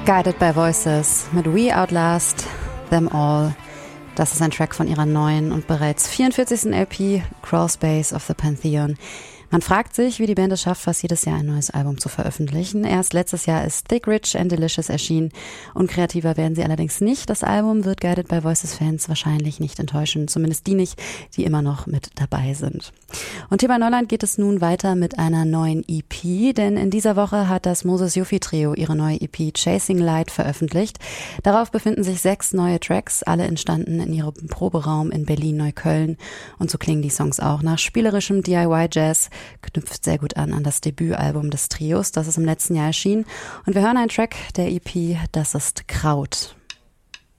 Guided by Voices mit We Outlast Them All. Das ist ein Track von ihrer neuen und bereits 44. LP Crawl Space of the Pantheon. Man fragt sich, wie die Band es schafft, fast jedes Jahr ein neues Album zu veröffentlichen. Erst letztes Jahr ist Thick, Rich and Delicious erschienen und kreativer werden sie allerdings nicht. Das Album wird Guided by Voices-Fans wahrscheinlich nicht enttäuschen, zumindest die nicht, die immer noch mit dabei sind. Und hier bei Neuland geht es nun weiter mit einer neuen EP, denn in dieser Woche hat das Moses Yuffie Trio ihre neue EP Chasing Light veröffentlicht. Darauf befinden sich 6 neue Tracks, alle entstanden in ihrem Proberaum in Berlin-Neukölln. Und so klingen die Songs auch nach spielerischem DIY-Jazz, knüpft sehr gut an das Debütalbum des Trios, das ist im letzten Jahr erschienen. Und wir hören einen Track der EP, das ist Kraut.